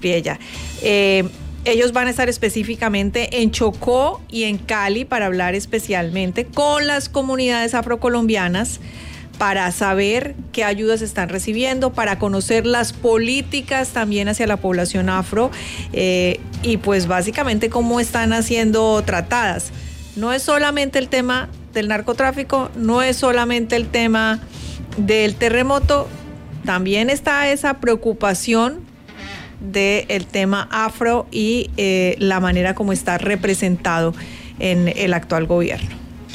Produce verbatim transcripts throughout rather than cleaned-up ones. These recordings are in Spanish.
Priella. Eh, ellos van a estar específicamente en Chocó y en Cali para hablar especialmente con las comunidades afrocolombianas, para saber qué ayudas están recibiendo, para conocer las políticas también hacia la población afro eh, y pues básicamente cómo están siendo tratadas. No es solamente el tema del narcotráfico, no es solamente el tema del terremoto, también está esa preocupación del tema afro y eh, la manera como está representado en el actual gobierno.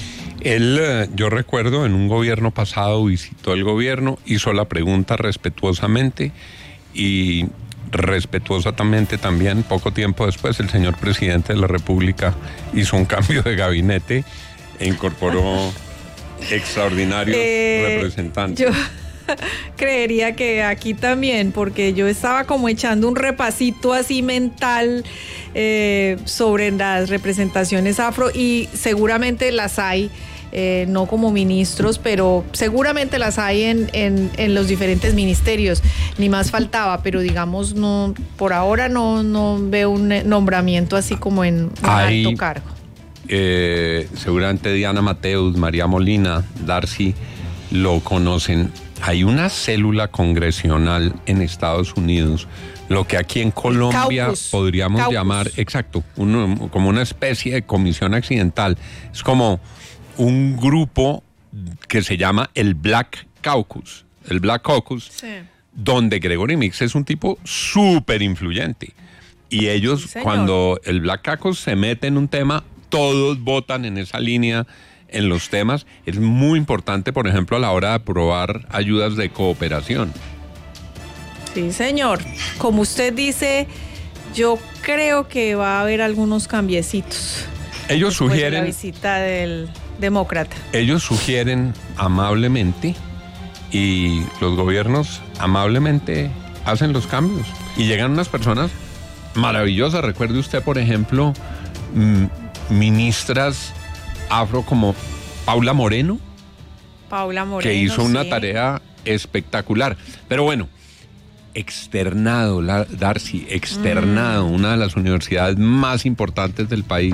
Él, yo recuerdo, en un gobierno pasado visitó el gobierno, hizo la pregunta respetuosamente y respetuosamente también, poco tiempo después, el señor presidente de la República hizo un cambio de gabinete e incorporó extraordinarios eh, representantes. Yo creería que aquí también, porque yo estaba como echando un repasito así mental eh, sobre las representaciones afro y seguramente las hay, eh, no como ministros, pero seguramente las hay en, en, en los diferentes ministerios, ni más faltaba, pero digamos, no, por ahora no, no veo un nombramiento así como en un hay, alto cargo. Eh, seguramente Diana Mateus, María Molina, Darcy lo conocen. Hay una célula congresional en Estados Unidos, lo que aquí en Colombia Caucus. podríamos Caucus. llamar, exacto, uno, como una especie de comisión accidental. Es como un grupo que se llama el Black Caucus, el Black Caucus, sí, donde Gregory Meeks es un tipo súper influyente. Y ellos, sí, cuando el Black Caucus se mete en un tema, todos votan en esa línea. En los temas, es muy importante, por ejemplo, a la hora de aprobar ayudas de cooperación. Sí, señor. Como usted dice, yo creo que va a haber algunos cambiecitos. Ellos sugieren... de la visita del demócrata. Ellos sugieren amablemente y los gobiernos amablemente hacen los cambios. Y llegan unas personas maravillosas. Recuerde usted, por ejemplo, m- ministras afro como Paula Moreno, Paula Moreno, que hizo una sí. tarea espectacular. Pero bueno, externado, la, Darcy, externado, mm. una de las universidades más importantes del país.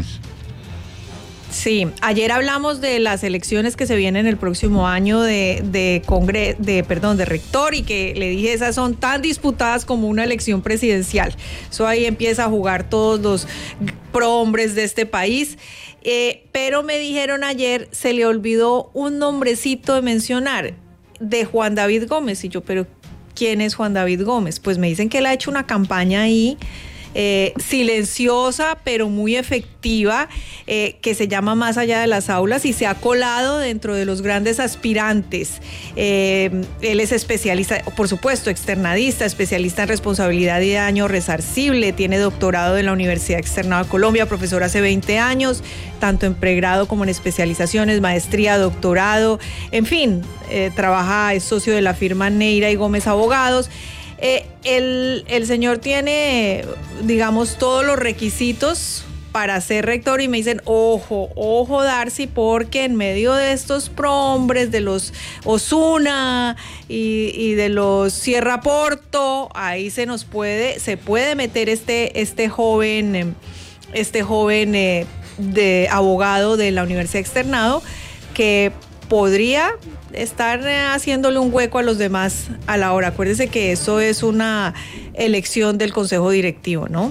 Sí, ayer hablamos de las elecciones que se vienen el próximo año de, de congre, de perdón, de rector, y que le dije, esas son tan disputadas como una elección presidencial. Eso ahí empieza a jugar todos los prohombres de este país. Eh, pero me dijeron ayer, se le olvidó un nombrecito de mencionar, de Juan David Gómez. Y yo, pero ¿quién es Juan David Gómez? Pues me dicen que él ha hecho una campaña ahí, Eh, silenciosa pero muy efectiva, eh, que se llama Más allá de las aulas, y se ha colado dentro de los grandes aspirantes. Eh, él es especialista, por supuesto, externadista, especialista en responsabilidad y daño resarcible, tiene doctorado de la Universidad Externada de Colombia, profesor hace veinte años, tanto en pregrado como en especializaciones, maestría, doctorado, en fin, eh, trabaja, es socio de la firma Neira y Gómez Abogados. Eh, el, el señor tiene, digamos, todos los requisitos para ser rector, y me dicen, ojo, ojo Darcy, porque en medio de estos prohombres, de los Osuna y, y de los Sierra Porto, ahí se nos puede, se puede meter este, este joven, este joven eh, de abogado de la Universidad Externado, que podría estar haciéndole un hueco a los demás a la hora. Acuérdese que eso es una elección del Consejo Directivo, ¿no?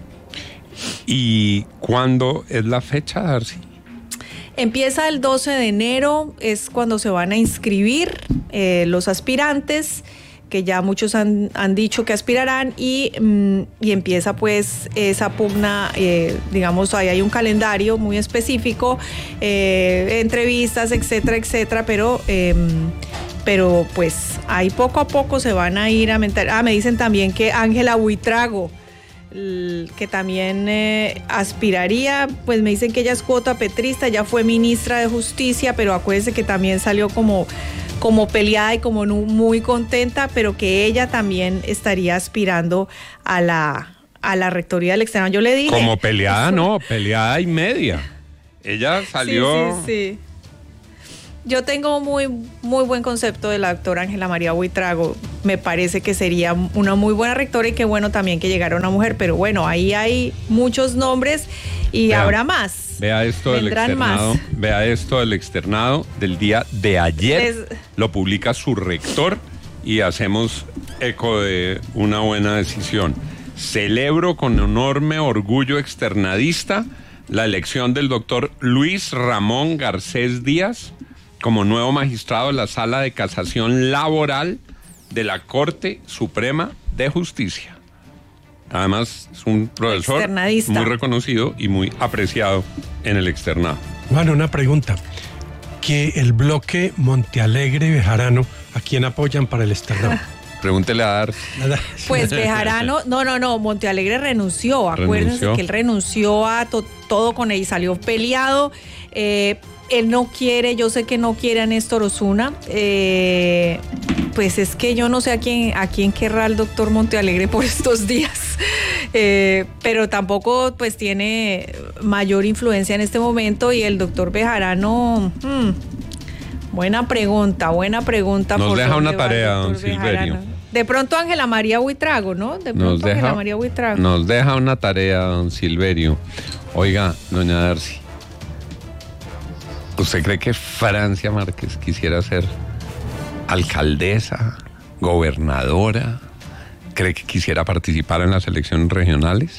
¿Y cuándo es la fecha, Darcy? Empieza el doce de enero, es cuando se van a inscribir eh, los aspirantes, que ya muchos han, han dicho que aspirarán, y, mm, y empieza pues esa pugna, eh, digamos, ahí hay un calendario muy específico, eh, entrevistas, etcétera, etcétera, pero, eh, pero pues ahí poco a poco se van a ir a meter. Ah, me dicen también que Ángela Buitrago, que también eh, aspiraría, pues me dicen que ella es cuota petrista, ya fue ministra de Justicia, pero acuérdense que también salió como, como peleada y como no, muy contenta, pero que ella también estaría aspirando a la, a la rectoría del Externado. Yo le dije... Como peleada, eso. No, peleada y media. Ella salió... Sí, sí, sí. yo tengo muy, muy buen concepto de la doctora Ángela María Buitrago. Me parece que sería una muy buena rectora y qué bueno también que llegara una mujer, pero bueno, ahí hay muchos nombres y vea, habrá más. Vea esto del externado, más. Vea esto del externado del día de ayer. Es... Lo publica su rector y hacemos eco de una buena decisión. Celebro con enorme orgullo externadista la elección del doctor Luis Ramón Garcés Díaz como nuevo magistrado de la Sala de Casación Laboral de la Corte Suprema de Justicia. Además, es un profesor muy reconocido y muy apreciado en el externado. Bueno, una pregunta. Que el bloque Montealegre-Bejarano, ¿a quién apoyan para el externado? Pregúntele a Dar. Pues Bejarano, no, no, no, Montealegre renunció. Acuérdense renunció. que él renunció a to, todo con él y salió peleado. Eh, él no quiere, yo sé que no quiere a Néstor Osuna. Eh, pues es que yo no sé a quién, a quién querrá el doctor Montealegre por estos días. Eh, pero tampoco pues tiene mayor influencia en este momento y el doctor Bejarano... Hmm, buena pregunta, buena pregunta. Nos por deja una tarea, don Silverio. De pronto Ángela María Buitrago, ¿no? De pronto nos deja, Ángela María Buitrago. Nos deja una tarea, don Silverio. Oiga, doña Darcy, ¿usted cree que Francia Márquez quisiera ser alcaldesa, gobernadora? ¿Cree que quisiera participar en las elecciones regionales?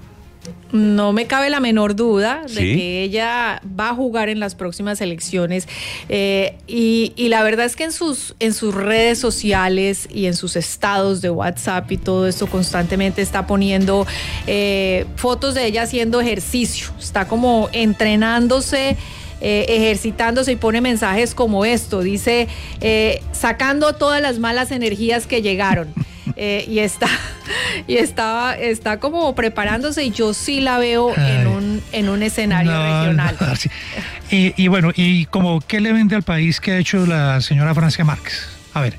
No me cabe la menor duda de ¿Sí? que ella va a jugar en las próximas elecciones eh, y, y la verdad es que en sus, en sus redes sociales y en sus estados de WhatsApp y todo esto constantemente está poniendo eh, fotos de ella haciendo ejercicio, está como entrenándose, eh, ejercitándose y pone mensajes como esto, dice eh, sacando todas las malas energías que llegaron. Eh, y está y está, está como preparándose y yo sí la veo Ay, en un en un escenario no, regional. No, sí. y, y bueno, y como ¿qué le vende al país que ha hecho la señora Francia Márquez? A ver,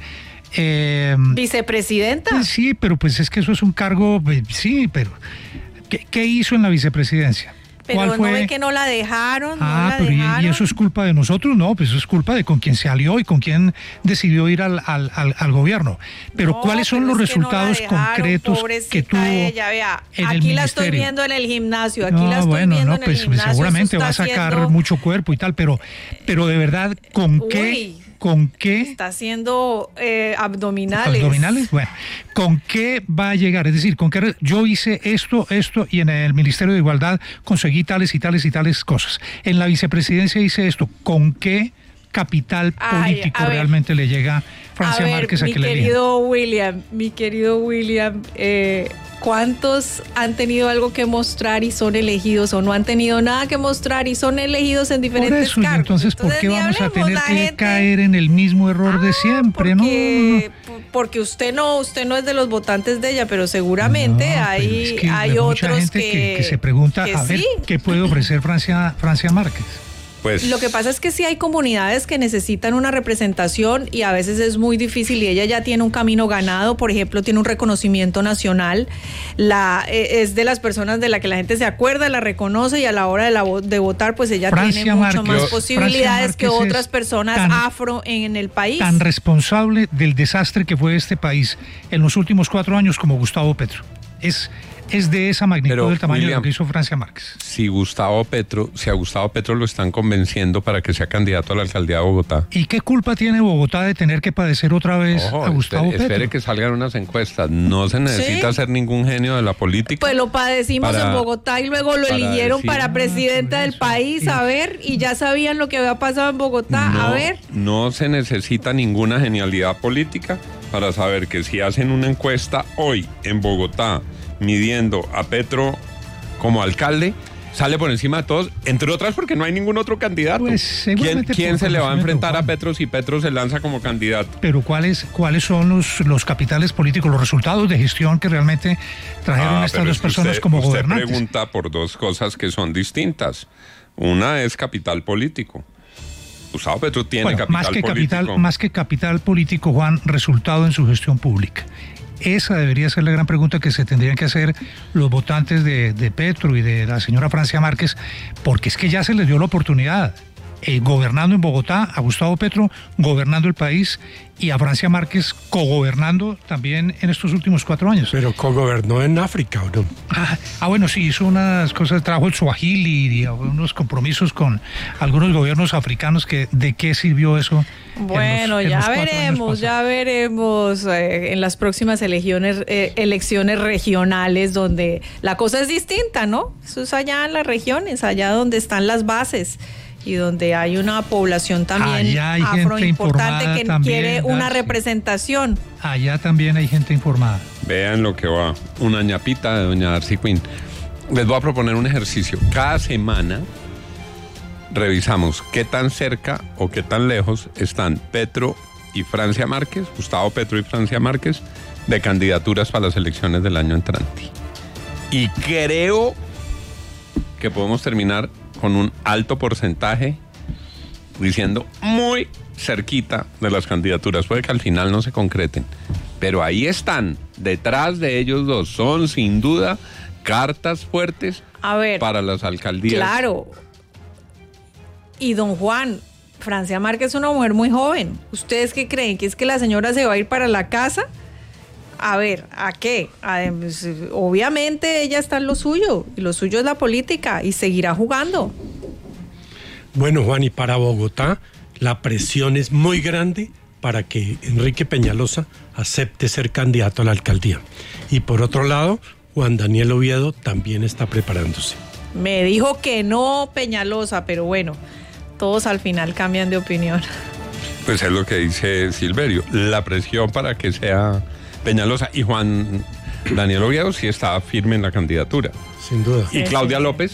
eh, ¿vicepresidenta? Sí, pero pues es que eso es un cargo, sí, pero ¿qué, qué hizo en la vicepresidencia? Pero no ve que no la dejaron, ah, no la pero dejaron. ¿Y eso es culpa de nosotros? No, pues eso es culpa de con quien se alió y con quien decidió ir al, al, al, al gobierno. Pero no, ¿cuáles son pero los resultados no dejaron, concretos que tuvo ella, vea, en aquí el la ministerio? Estoy viendo en el gimnasio, aquí no, la estoy bueno, viendo no, en pues, el gimnasio. Seguramente va a sacar haciendo... mucho cuerpo y tal, pero, pero de verdad, ¿con Uy. qué... ¿Con qué? Está haciendo eh, abdominales. ¿Abdominales? Bueno, ¿con qué va a llegar? Es decir, ¿con qué? Yo hice esto, esto, y en el Ministerio de Igualdad conseguí tales y tales y tales cosas. En la vicepresidencia hice esto. ¿Con qué capital político Ay, realmente le llega Francia a ver, Márquez a que le diga? Mi querido William, mi querido William, eh, ¿cuántos han tenido algo que mostrar y son elegidos o no han tenido nada que mostrar y son elegidos en diferentes Por eso, cargos? Entonces, ¿por qué vamos a tener que gente... caer en el mismo error ah, de siempre? Porque, no, no, no. porque usted no, usted no es de los votantes de ella, pero seguramente no, hay, es que hay hay otros mucha gente que, que, que se pregunta que a ver sí. qué puede ofrecer Francia, Francia Márquez. Pues, lo que pasa es que sí hay comunidades que necesitan una representación y a veces es muy difícil y ella ya tiene un camino ganado, por ejemplo, tiene un reconocimiento nacional, la, es de las personas de la que la gente se acuerda, la reconoce y a la hora de, la, de votar pues ella Francia tiene mucho Márquez, más posibilidades que otras personas tan, afro en el país. Tan responsable del desastre que fue este país en los últimos cuatro años como Gustavo Petro. Es... Es de esa magnitud Pero, del tamaño William, de lo que hizo Francia Márquez. Si Gustavo Petro, si a Gustavo Petro lo están convenciendo para que sea candidato a la alcaldía de Bogotá. ¿Y qué culpa tiene Bogotá de tener que padecer otra vez Ojo, a Gustavo espere, Petro? Espere que salgan unas encuestas. No se necesita ¿Sí? ser ningún genio de la política. Pues lo padecimos para, en Bogotá y luego lo para eligieron decir, para presidenta del país, a ver, y ya sabían lo que había pasado en Bogotá, no, a ver. No se necesita ninguna genialidad política para saber que si hacen una encuesta hoy en Bogotá midiendo a Petro como alcalde, sale por encima de todos, entre otras porque no hay ningún otro candidato. Pues, ¿Quién, quién se le va a enfrentar a Petro si Petro se lanza como candidato? Pero ¿cuáles, cuáles son los, los capitales políticos, los resultados de gestión que realmente trajeron ah, estas dos personas usted, como usted gobernantes? Usted pregunta por dos cosas que son distintas. Una es capital político. Gustavo Petro tiene bueno, capital más que político. Capital, más que capital político, Juan, resultado en su gestión pública. Esa debería ser la gran pregunta que se tendrían que hacer los votantes de, de Petro y de la señora Francia Márquez, porque es que ya se les dio la oportunidad. eh, gobernando en Bogotá, a Gustavo Petro gobernando el país y a Francia Márquez cogobernando también en estos últimos cuatro años. Pero cogobernó en África, ¿o no? Ah, ah, bueno, sí, hizo unas cosas, trajo el Swahili y unos compromisos con algunos gobiernos africanos. Que ¿de qué sirvió eso? Bueno, en los, en ya los veremos, ya veremos eh, en las próximas elecciones, eh, elecciones regionales donde la cosa es distinta, ¿no? Eso es allá en las regiones, allá donde están las bases y donde hay una población también afroimportante que también, quiere una Darcy. representación. Allá también hay gente informada. Vean lo que va, una ñapita de doña Darcy Quinn. Les voy a proponer un ejercicio. Cada semana revisamos qué tan cerca o qué tan lejos están Petro y Francia Márquez, Gustavo Petro y Francia Márquez, de candidaturas para las elecciones del año entrante. Y creo que podemos terminar con un alto porcentaje diciendo muy cerquita de las candidaturas. Puede que al final no se concreten, pero ahí están, detrás de ellos dos. Son sin duda cartas fuertes A ver, para las alcaldías. Claro. Y don Juan, Francia Márquez es una mujer muy joven. ¿Ustedes qué creen? ¿Que es que la señora se va a ir para la casa? A ver, ¿a qué? A, pues, obviamente ella está en lo suyo, y lo suyo es la política, y seguirá jugando. Bueno, Juan, y para Bogotá la presión es muy grande para que Enrique Peñalosa acepte ser candidato a la alcaldía. Y por otro lado, Juan Daniel Oviedo también está preparándose. Me dijo que no Peñalosa, pero bueno, todos al final cambian de opinión. Pues es lo que dice Silverio, la presión para que sea Peñalosa. Y Juan Daniel Oviedo sí está firme en la candidatura. Sin duda. ¿Y Claudia López?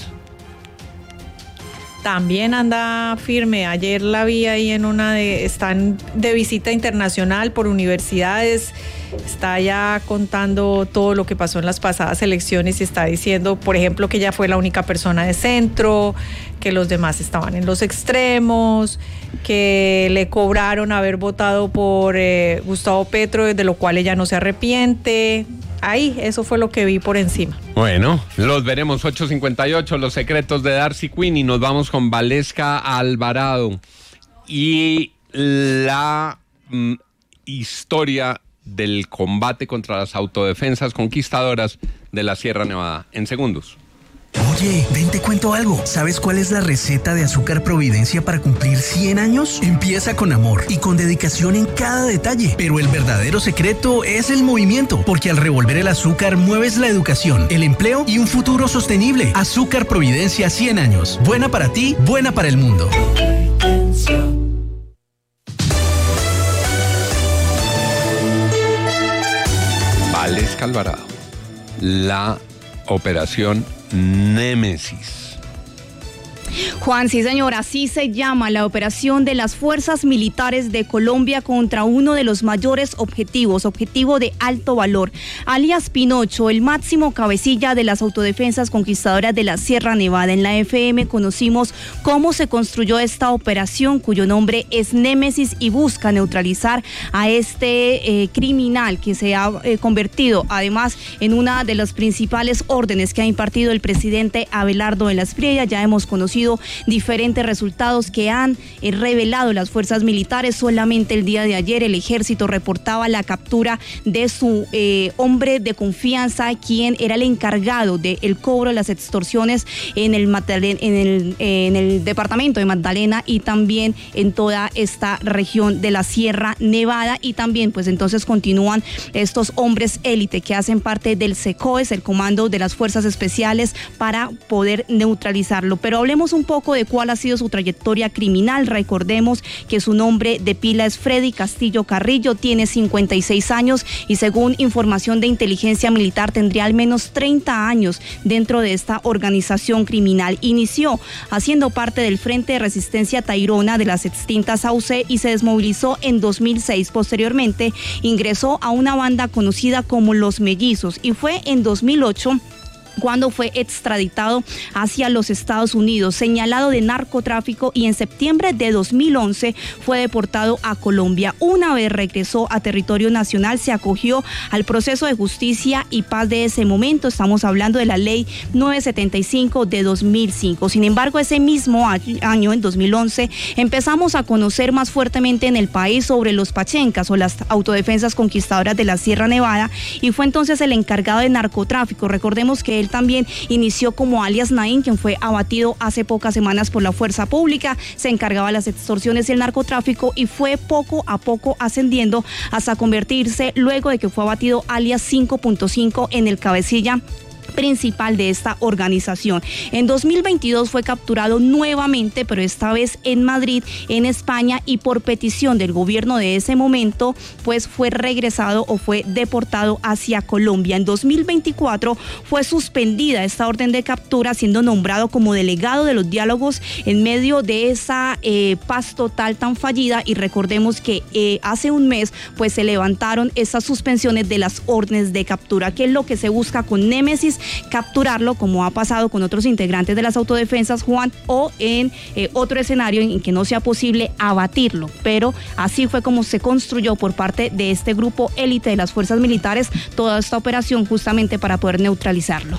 También anda firme. Ayer la vi ahí en una de... Están de visita internacional por universidades. Está ya contando todo lo que pasó en las pasadas elecciones y está diciendo, por ejemplo, que ella fue la única persona de centro, que los demás estaban en los extremos, que le cobraron haber votado por eh, Gustavo Petro, de lo cual ella no se arrepiente. Ahí, eso fue lo que vi por encima. Bueno, los veremos. ocho cincuenta y ocho, los secretos de Darcy Quinn, y nos vamos con Valesca Alvarado y la mm, historia del combate contra las autodefensas conquistadoras de la Sierra Nevada. En segundos. Oye, ven, te cuento algo. ¿Sabes cuál es la receta de Azúcar Providencia para cumplir cien años? Empieza con amor y con dedicación en cada detalle. Pero el verdadero secreto es el movimiento, porque al revolver el azúcar mueves la educación, el empleo y un futuro sostenible. Azúcar Providencia cien años. Buena para ti, buena para el mundo. Valesca Alvarado, la operación Némesis. Juan, sí señor, así se llama la operación de las fuerzas militares de Colombia contra uno de los mayores objetivos, objetivo de alto valor, alias Pinocho, el máximo cabecilla de las autodefensas conquistadoras de la Sierra Nevada. En la F M conocimos cómo se construyó esta operación, cuyo nombre es Némesis, y busca neutralizar a este eh, criminal que se ha eh, convertido además en una de las principales órdenes que ha impartido el presidente Abelardo de la Espriella. Ya hemos conocido diferentes resultados que han eh, revelado las fuerzas militares. Solamente el día de ayer el ejército reportaba la captura de su eh, hombre de confianza, quien era el encargado del cobro de las extorsiones en el, en, el, eh, en el departamento de Magdalena y también en toda esta región de la Sierra Nevada. Y también pues entonces continúan estos hombres élite que hacen parte del SECOES, el Comando de las Fuerzas Especiales, para poder neutralizarlo. Pero hablemos un poco de cuál ha sido su trayectoria criminal. Recordemos que su nombre de pila es Freddy Castillo Carrillo, tiene cincuenta y seis años y según información de inteligencia militar tendría al menos treinta años dentro de esta organización criminal. Inició haciendo parte del Frente de Resistencia Tairona de las extintas A U C y se desmovilizó en dos mil seis. Posteriormente ingresó a una banda conocida como Los Mellizos y fue en dos mil ocho cuando fue extraditado hacia los Estados Unidos, señalado de narcotráfico, y en septiembre de dos mil once fue deportado a Colombia. Una vez regresó a territorio nacional, se acogió al proceso de justicia y paz de ese momento. Estamos hablando de la ley novecientos setenta y cinco de dos mil cinco. Sin embargo, ese mismo año, en dos mil once, empezamos a conocer más fuertemente en el país sobre los pachencas o las autodefensas conquistadoras de la Sierra Nevada, y fue entonces el encargado de narcotráfico. Recordemos que él también inició como alias Naín, quien fue abatido hace pocas semanas por la fuerza pública, se encargaba de las extorsiones y el narcotráfico, y fue poco a poco ascendiendo hasta convertirse, luego de que fue abatido alias cinco punto cinco, en el cabecilla principal de esta organización. En dos mil veintidós fue capturado nuevamente, pero esta vez en Madrid, en España, y por petición del gobierno de ese momento, pues fue regresado o fue deportado hacia Colombia. En dos mil veinticuatro fue suspendida esta orden de captura, siendo nombrado como delegado de los diálogos en medio de esa eh, paz total tan fallida, y recordemos que eh, hace un mes pues se levantaron esas suspensiones de las órdenes de captura. ¿Qué es lo que se busca con Némesis? Capturarlo, como ha pasado con otros integrantes de las autodefensas, Juan, o en eh, otro escenario en que no sea posible abatirlo. Pero así fue como se construyó por parte de este grupo élite de las fuerzas militares toda esta operación, justamente para poder neutralizarlo.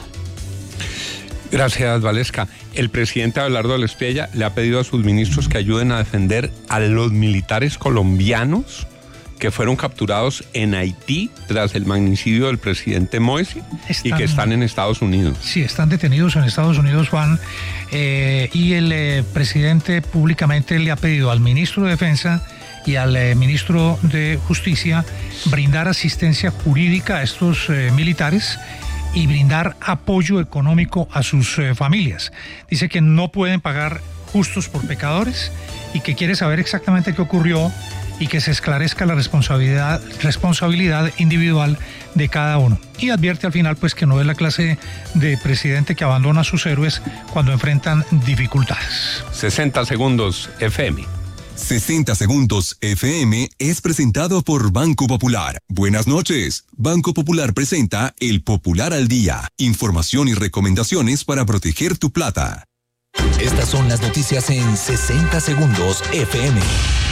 Gracias, Valesca. El presidente Abelardo Lespella le ha pedido a sus ministros que ayuden a defender a los militares colombianos que fueron capturados en Haití tras el magnicidio del presidente Moïse y que están en Estados Unidos. Sí, están detenidos en Estados Unidos, Juan, eh, y el eh, presidente públicamente le ha pedido al ministro de Defensa y al eh, ministro de Justicia brindar asistencia jurídica a estos eh, militares y brindar apoyo económico a sus eh, familias. Dice que no pueden pagar justos por pecadores y que quiere saber exactamente qué ocurrió y que se esclarezca la responsabilidad, responsabilidad individual de cada uno. Y advierte al final pues que no es la clase de presidente que abandona a sus héroes cuando enfrentan dificultades. sesenta segundos F M. sesenta segundos F M es presentado por Banco Popular. Buenas noches. Banco Popular presenta El Popular al Día. Información y recomendaciones para proteger tu plata. Estas son las noticias en sesenta segundos F M.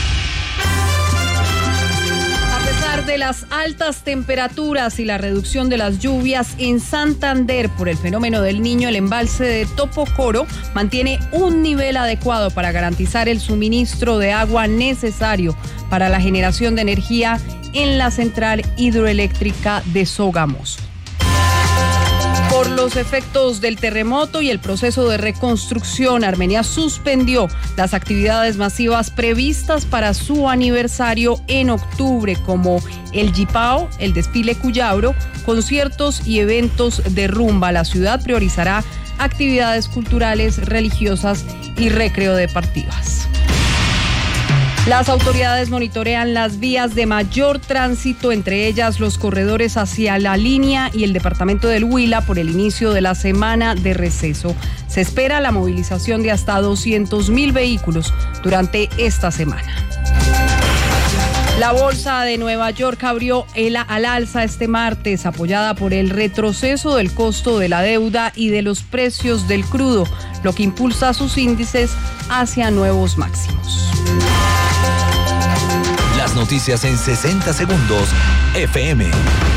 De las altas temperaturas y la reducción de las lluvias en Santander por el fenómeno del Niño, el embalse de Topocoro mantiene un nivel adecuado para garantizar el suministro de agua necesario para la generación de energía en la central hidroeléctrica de Sogamoso. Por los efectos del terremoto y el proceso de reconstrucción, Armenia suspendió las actividades masivas previstas para su aniversario en octubre, como el Jipao, el desfile Cuyabro, conciertos y eventos de rumba. La ciudad priorizará actividades culturales, religiosas y recreo-deportivas. Las autoridades monitorean las vías de mayor tránsito, entre ellas los corredores hacia la línea y el departamento del Huila, por el inicio de la semana de receso. Se espera la movilización de hasta doscientos mil vehículos durante esta semana. La bolsa de Nueva York abrió el, al alza este martes, apoyada por el retroceso del costo de la deuda y de los precios del crudo, lo que impulsa sus índices hacia nuevos máximos. Las noticias en sesenta segundos F M.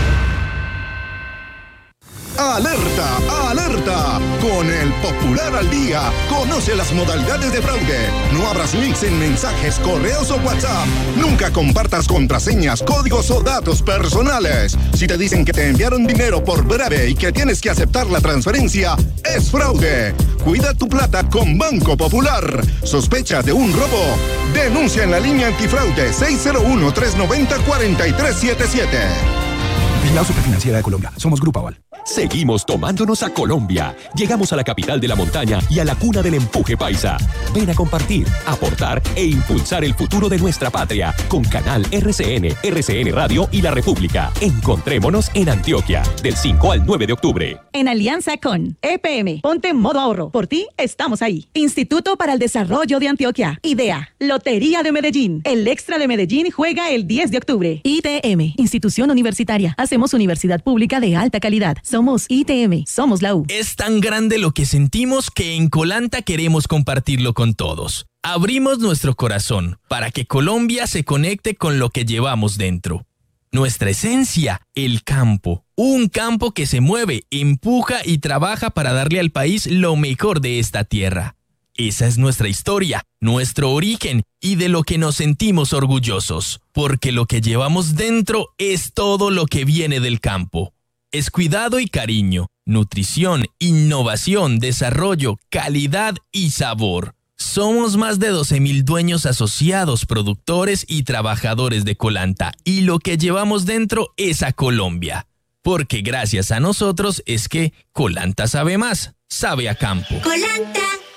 ¡Alerta! ¡Alerta! Con el Popular al Día, conoce las modalidades de fraude. No abras links en mensajes, correos o WhatsApp. Nunca compartas contraseñas, códigos o datos personales. Si te dicen que te enviaron dinero por breve y que tienes que aceptar la transferencia, es fraude. Cuida tu plata con Banco Popular. ¿Sospechas de un robo? Denuncia en la línea antifraude seis cero uno, tres nueve cero, cuatro tres siete siete. Vigilado Superfinanciera de Colombia. Somos Grupo Aval. Seguimos tomándonos a Colombia. Llegamos a la capital de la montaña y a la cuna del empuje paisa. Ven a compartir, aportar e impulsar el futuro de nuestra patria con Canal R C N, R C N Radio y La República. Encontrémonos en Antioquia del cinco al nueve de octubre. En alianza con E P M, ponte en modo ahorro. Por ti estamos ahí. Instituto para el Desarrollo de Antioquia. IDEA. Lotería de Medellín. El Extra de Medellín juega el diez de octubre. I T M, Institución Universitaria. Hacemos universidad pública de alta calidad. Somos I T M, somos la U. Es tan grande lo que sentimos que en Colanta queremos compartirlo con todos. Abrimos nuestro corazón para que Colombia se conecte con lo que llevamos dentro. Nuestra esencia, el campo. Un campo que se mueve, empuja y trabaja para darle al país lo mejor de esta tierra. Esa es nuestra historia, nuestro origen y de lo que nos sentimos orgullosos, porque lo que llevamos dentro es todo lo que viene del campo. Es cuidado y cariño, nutrición, innovación, desarrollo, calidad y sabor. Somos más de doce mil dueños asociados, productores y trabajadores de Colanta, y lo que llevamos dentro es a Colombia. Porque gracias a nosotros es que Colanta sabe más, sabe a campo. Colanta.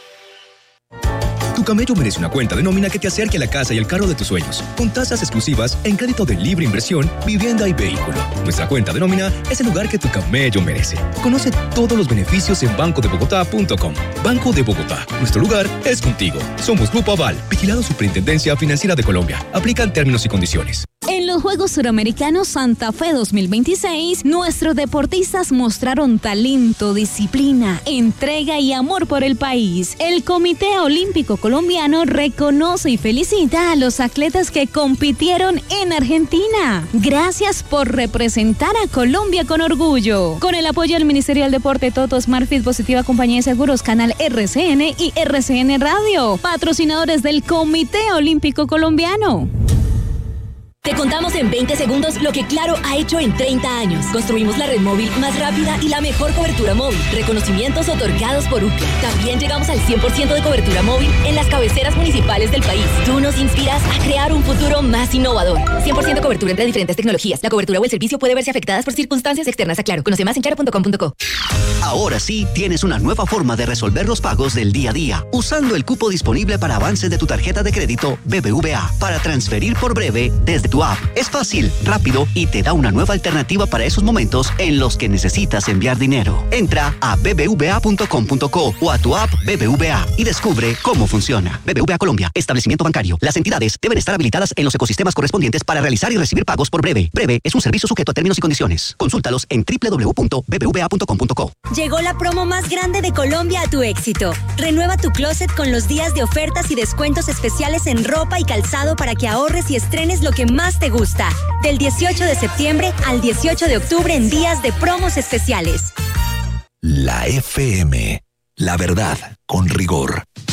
Tu camello merece una cuenta de nómina que te acerque a la casa y el carro de tus sueños, con tasas exclusivas en crédito de libre inversión, vivienda y vehículo. Nuestra cuenta de nómina es el lugar que tu camello merece. Conoce todos los beneficios en banco de bogotá punto com. Banco de Bogotá, nuestro lugar es contigo. Somos Grupo Aval, vigilado Superintendencia Financiera de Colombia. Aplican términos y condiciones. En los Juegos Suramericanos Santa Fe dos mil veintiséis, nuestros deportistas mostraron talento, disciplina, entrega y amor por el país. El Comité Olímpico Colombiano reconoce y felicita a los atletas que compitieron en Argentina. Gracias por representar a Colombia con orgullo. Con el apoyo del Ministerio del Deporte, Toto, Smartfit, Positiva Compañía de Seguros, Canal R C N y R C N Radio, patrocinadores del Comité Olímpico Colombiano. Te contamos en veinte segundos lo que Claro ha hecho en treinta años. Construimos la red móvil más rápida y la mejor cobertura móvil. Reconocimientos otorgados por Ookla. También llegamos al cien por ciento de cobertura móvil en las cabeceras municipales del país. Tú nos inspiras a crear un futuro más innovador. cien por ciento cobertura entre diferentes tecnologías. La cobertura o el servicio puede verse afectadas por circunstancias externas a Claro. Conoce más en claro punto com punto co. Ahora sí tienes una nueva forma de resolver los pagos del día a día, usando el cupo disponible para avance de tu tarjeta de crédito B B V A para transferir por breve desde tu app. Es fácil, rápido y te da una nueva alternativa para esos momentos en los que necesitas enviar dinero. Entra a b b v a punto com punto co o a tu app B B V A y descubre cómo funciona. B B V A Colombia, establecimiento bancario. Las entidades deben estar habilitadas en los ecosistemas correspondientes para realizar y recibir pagos por breve. Breve es un servicio sujeto a términos y condiciones. Consúltalos en w w w punto b b v a punto com punto co. Llegó la promo más grande de Colombia a tu éxito. Renueva tu closet con los días de ofertas y descuentos especiales en ropa y calzado para que ahorres y estrenes lo que más te gusta. Del dieciocho de septiembre al dieciocho de octubre en días de promos especiales. La F M. La verdad con rigor.